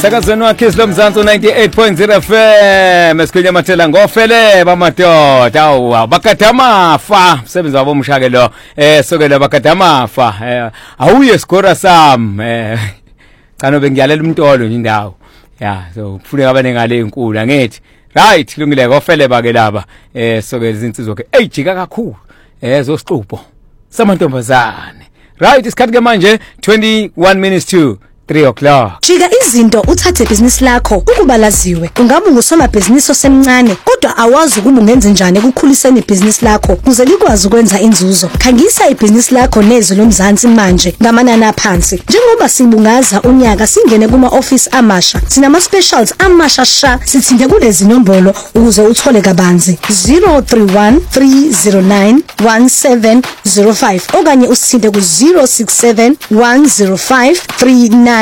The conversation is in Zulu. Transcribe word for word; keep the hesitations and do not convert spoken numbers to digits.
Emsakazweni wakhe isilomzansi ninety-eight point zero F M esikhulunya mathela ngofele bamadoda awu bakadamafa umsebenzi wabo umshake lo eh sokela bakadamafa eh awuye skora sam eh cha nobe ngiyalela umntolo nje indawo ya so kufuneka abane ngale enkulu angithi right kulungile ngofele bake laba eh sokela izinsizwa ke ejika kakhulu eh zosixubo samantombazane right isikhathi ke manje twenty-one minutes to three o'clock. Jika izinto uthathe business lakho ukuba laziwe. Ungabe ungusoma business osemncane kodwa awazi ukuba ungenze njani ekukhuliseni ibusiness lakho kuze likwazi ukwenza inzuzo. Khangisa ibusiness lakho nezwe lomzansi manje ngamanani aphansi. Njengoba sibungaza unyaka singene kuma office amasha. Sinama specials amasha sha sithinde kulezi nombolo ukuze uthole kabanzi zero three one three zero nine one seven zero five okanye usithinde ku zero six seven one zero five three nine